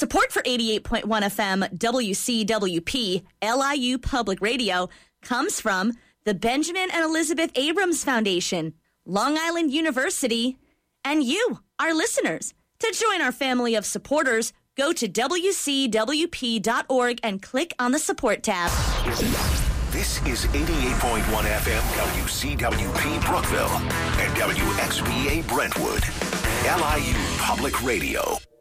Support for 88.1 FM WCWP LIU Public Radio comes from the Benjamin and Elizabeth Abrams Foundation, Long Island University, and you, our listeners. To join our family of supporters, go to WCWP.org and click on the support tab. This is 88.1 FM WCWP Brookville and WXVA Brentwood, LIU Public Radio.